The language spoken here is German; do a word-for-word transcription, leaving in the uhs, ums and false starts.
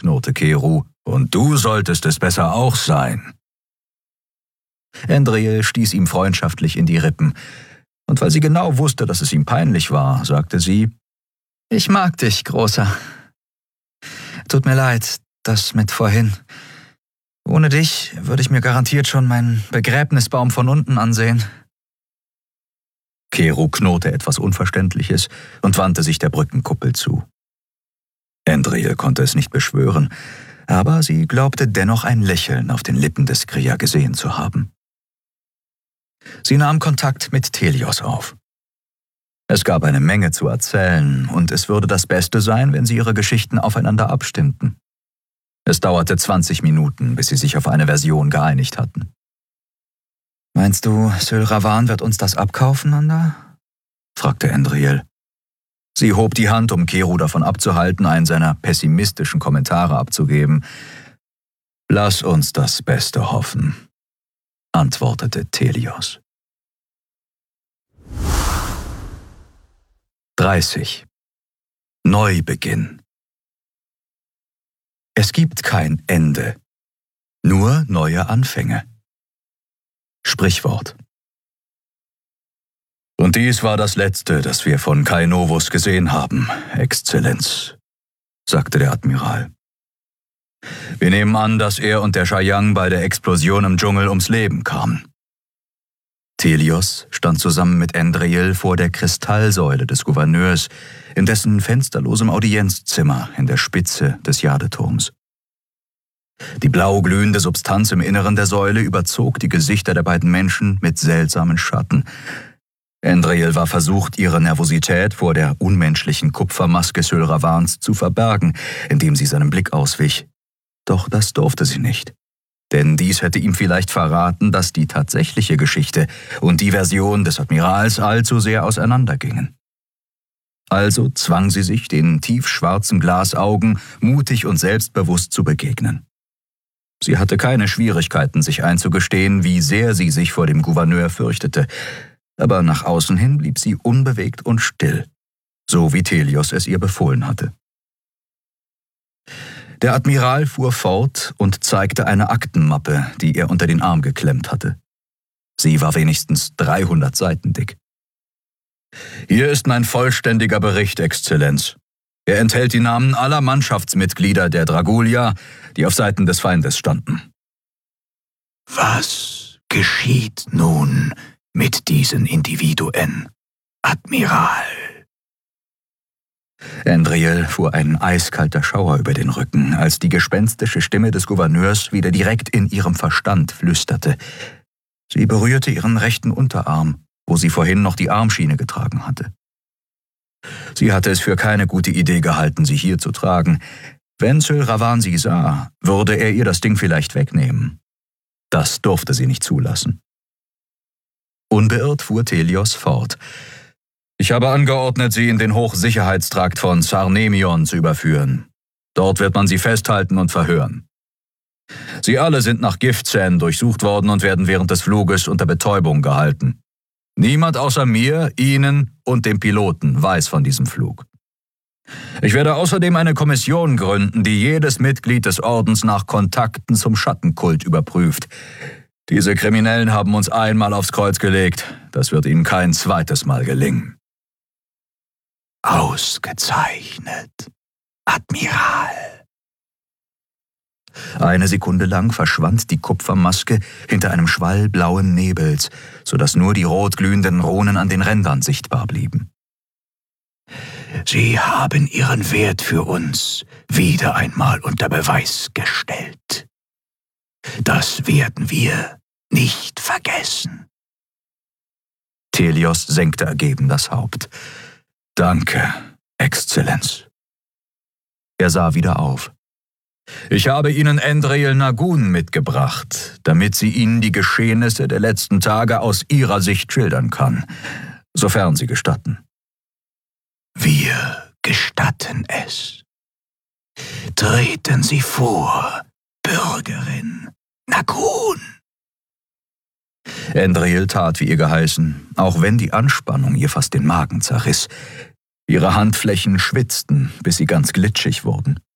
knurrte Keru, »und du solltest es besser auch sein.« Endriel stieß ihm freundschaftlich in die Rippen, und weil sie genau wusste, dass es ihm peinlich war, sagte sie, »Ich mag dich, Großer. Tut mir leid, das mit vorhin. Ohne dich würde ich mir garantiert schon meinen Begräbnisbaum von unten ansehen.« Keru knurrte etwas Unverständliches und wandte sich der Brückenkuppel zu. Endriel konnte es nicht beschwören, aber sie glaubte dennoch ein Lächeln auf den Lippen des Kria gesehen zu haben. Sie nahm Kontakt mit Thelios auf. Es gab eine Menge zu erzählen, und es würde das Beste sein, wenn sie ihre Geschichten aufeinander abstimmten. Es dauerte zwanzig Minuten, bis sie sich auf eine Version geeinigt hatten. »Meinst du, Syl Ravan wird uns das abkaufen, Nanda?« fragte Endriel. Sie hob die Hand, um Keru davon abzuhalten, einen seiner pessimistischen Kommentare abzugeben. »Lass uns das Beste hoffen«, antwortete Thelios. dreißig. Neubeginn. Es gibt kein Ende, nur neue Anfänge. Sprichwort. »Und dies war das Letzte, das wir von Kai Novus gesehen haben, Exzellenz«, sagte der Admiral. »Wir nehmen an, dass er und der Shayang bei der Explosion im Dschungel ums Leben kamen.« Thelios stand zusammen mit Endriel vor der Kristallsäule des Gouverneurs in dessen fensterlosem Audienzzimmer in der Spitze des Jadeturms. Die blau glühende Substanz im Inneren der Säule überzog die Gesichter der beiden Menschen mit seltsamen Schatten. Endriel war versucht, ihre Nervosität vor der unmenschlichen Kupfermaske Syl Ravans zu verbergen, indem sie seinem Blick auswich. Doch das durfte sie nicht. Denn dies hätte ihm vielleicht verraten, dass die tatsächliche Geschichte und die Version des Admirals allzu sehr auseinandergingen. Also zwang sie sich, den tiefschwarzen Glasaugen mutig und selbstbewusst zu begegnen. Sie hatte keine Schwierigkeiten, sich einzugestehen, wie sehr sie sich vor dem Gouverneur fürchtete, aber nach außen hin blieb sie unbewegt und still, so wie Thelios es ihr befohlen hatte. Der Admiral fuhr fort und zeigte eine Aktenmappe, die er unter den Arm geklemmt hatte. Sie war wenigstens dreihundert Seiten dick. »Hier ist mein vollständiger Bericht, Exzellenz. Er enthält die Namen aller Mannschaftsmitglieder der Dragulia, die auf Seiten des Feindes standen.« »Was geschieht nun mit diesen Individuen, Admiral?« Endriel fuhr ein eiskalter Schauer über den Rücken, als die gespenstische Stimme des Gouverneurs wieder direkt in ihrem Verstand flüsterte. Sie berührte ihren rechten Unterarm, wo sie vorhin noch die Armschiene getragen hatte. Sie hatte es für keine gute Idee gehalten, sie hier zu tragen. Wenn Syl Ravan sie sah, würde er ihr das Ding vielleicht wegnehmen. Das durfte sie nicht zulassen. Unbeirrt fuhr Thelios fort. »Ich habe angeordnet, sie in den Hochsicherheitstrakt von Sarnemion zu überführen. Dort wird man sie festhalten und verhören. Sie alle sind nach Giftzähnen durchsucht worden und werden während des Fluges unter Betäubung gehalten. Niemand außer mir, Ihnen und dem Piloten weiß von diesem Flug. Ich werde außerdem eine Kommission gründen, die jedes Mitglied des Ordens nach Kontakten zum Schattenkult überprüft. Diese Kriminellen haben uns einmal aufs Kreuz gelegt. Das wird ihnen kein zweites Mal gelingen.« »Ausgezeichnet, Admiral.« Eine Sekunde lang verschwand die Kupfermaske hinter einem Schwall blauen Nebels, sodass nur die rotglühenden Runen an den Rändern sichtbar blieben. »Sie haben Ihren Wert für uns wieder einmal unter Beweis gestellt. Das werden wir nicht vergessen.« Thelios senkte ergeben das Haupt. »Danke, Exzellenz.« Er sah wieder auf. »Ich habe Ihnen Endriel Nagun mitgebracht, damit sie Ihnen die Geschehnisse der letzten Tage aus Ihrer Sicht schildern kann, sofern Sie gestatten.« »Wir gestatten es. Treten Sie vor, Bürgerin Nagun.« Endriel tat, wie ihr geheißen, auch wenn die Anspannung ihr fast den Magen zerriss. Ihre Handflächen schwitzten, bis sie ganz glitschig wurden.